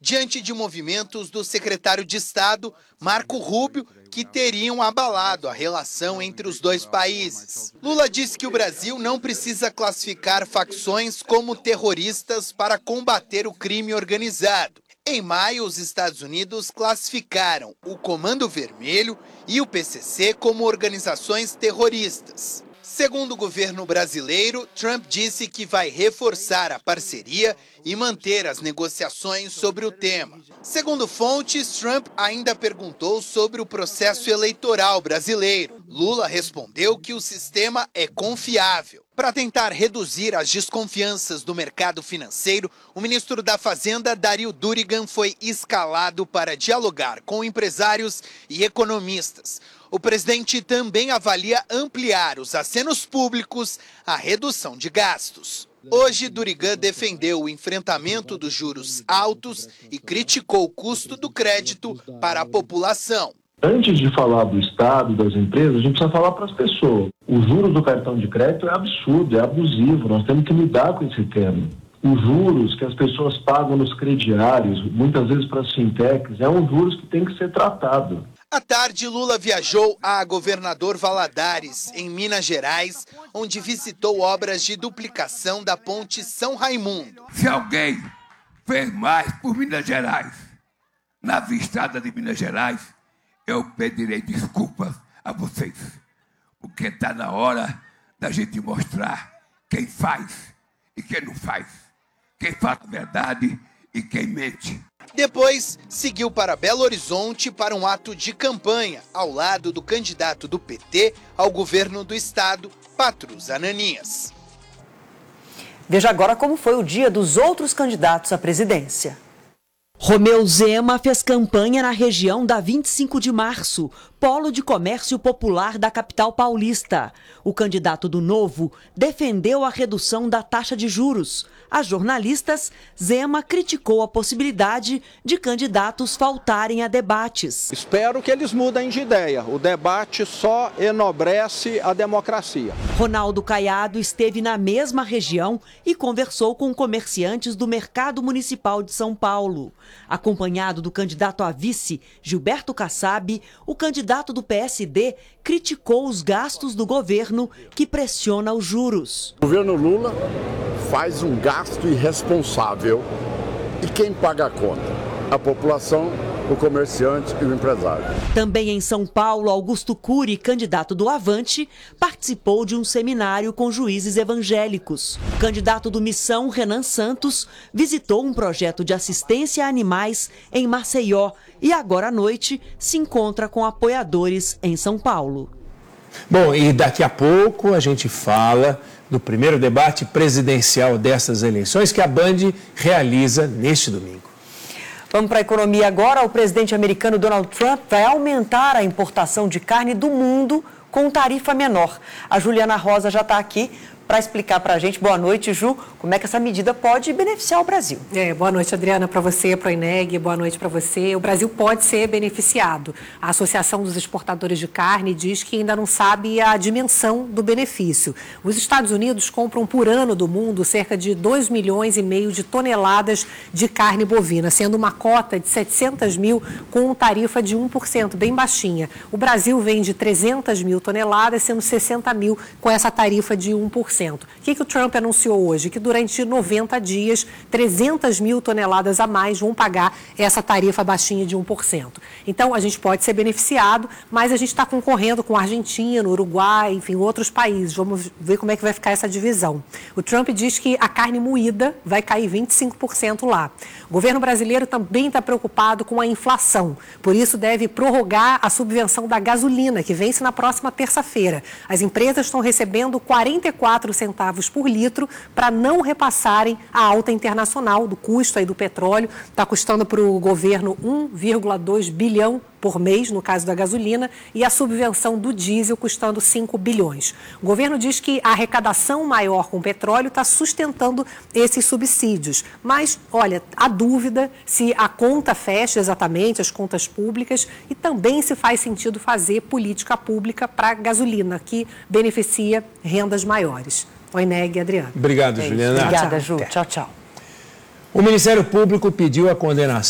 diante de movimentos do secretário de Estado, Marco Rubio, que teriam abalado a relação entre os dois países. Lula disse que o Brasil não precisa classificar facções como terroristas para combater o crime organizado. Em maio, os Estados Unidos classificaram o Comando Vermelho e o PCC como organizações terroristas. Segundo o governo brasileiro, Trump disse que vai reforçar a parceria e manter as negociações sobre o tema. Segundo fontes, Trump ainda perguntou sobre o processo eleitoral brasileiro. Lula respondeu que o sistema é confiável. Para tentar reduzir as desconfianças do mercado financeiro, o ministro da Fazenda, Dario Durigan, foi escalado para dialogar com empresários e economistas. O presidente também avalia ampliar os acenos públicos à redução de gastos. Hoje, Durigan defendeu o enfrentamento dos juros altos e criticou o custo do crédito para a população. Antes de falar do Estado, das empresas, a gente precisa falar para as pessoas. O juros do cartão de crédito é absurdo, é abusivo, nós temos que lidar com esse tema. Os juros que as pessoas pagam nos crediários, muitas vezes para as fintechs, é um juros que tem que ser tratado. À tarde, Lula viajou a Governador Valadares, em Minas Gerais, onde visitou obras de duplicação da ponte São Raimundo. Se alguém fez mais por Minas Gerais, nas estradas de Minas Gerais, eu pedirei desculpas a vocês, porque está na hora da gente mostrar quem faz e quem não faz, quem fala a verdade e quem mente. Depois, seguiu para Belo Horizonte para um ato de campanha, ao lado do candidato do PT ao governo do estado, Patrus Ananias. Veja agora como foi o dia dos outros candidatos à presidência. Romeu Zema fez campanha na região da 25 de março, polo de comércio popular da capital paulista. O candidato do Novo defendeu a redução da taxa de juros. A jornalistas, Zema criticou a possibilidade de candidatos faltarem a debates. Espero que eles mudem de ideia. O debate só enobrece a democracia. Ronaldo Caiado esteve na mesma região e conversou com comerciantes do Mercado Municipal de São Paulo. Acompanhado do candidato a vice, Gilberto Kassab, o candidato do PSD criticou os gastos do governo que pressiona os juros. O governo Lula faz um gasto irresponsável e quem paga a conta? A população, o comerciante e o empresário. Também em São Paulo, Augusto Cury, candidato do Avante, participou de um seminário com juízes evangélicos. O candidato do Missão, Renan Santos, visitou um projeto de assistência a animais em Maceió e agora à noite se encontra com apoiadores em São Paulo. Bom, e daqui a pouco a gente fala do primeiro debate presidencial dessas eleições que a Band realiza neste domingo. Vamos para a economia agora. O presidente americano Donald Trump vai aumentar a importação de carne do mundo com tarifa menor. A Juliana Rosa já está aqui para explicar para a gente. Boa noite, Ju. Como é que essa medida pode beneficiar o Brasil? Boa noite, Adriana, para você, para o INEG. Boa noite para você. O Brasil pode ser beneficiado. A Associação dos Exportadores de Carne diz que ainda não sabe a dimensão do benefício. Os Estados Unidos compram por ano do mundo cerca de 2,5 milhões de toneladas de carne bovina, sendo uma cota de 700 mil com tarifa de 1%, bem baixinha. O Brasil vende 300 mil toneladas, sendo 60 mil com essa tarifa de 1%. O que o Trump anunciou hoje? Que durante 90 dias, 300 mil toneladas a mais vão pagar essa tarifa baixinha de 1%. Então, a gente pode ser beneficiado, mas a gente está concorrendo com a Argentina, Uruguai, enfim, outros países. Vamos ver como é que vai ficar essa divisão. O Trump diz que a carne moída vai cair 25% lá. O governo brasileiro também está preocupado com a inflação. Por isso, deve prorrogar a subvenção da gasolina, que vence na próxima terça-feira. As empresas estão recebendo 44 centavos por litro para não repassarem a alta internacional do custo aí do petróleo. Está custando para o governo 1,2 bilhão por mês, no caso da gasolina, e a subvenção do diesel custando 5 bilhões. O governo diz que a arrecadação maior com o petróleo está sustentando esses subsídios. Mas, olha, há dúvida se a conta fecha exatamente, as contas públicas, e também se faz sentido fazer política pública para a gasolina, que beneficia rendas maiores. Oi, Neg, Adriana. Obrigado, Juliana. Obrigada, Ju. Tchau, tchau. O Ministério Público pediu a condenação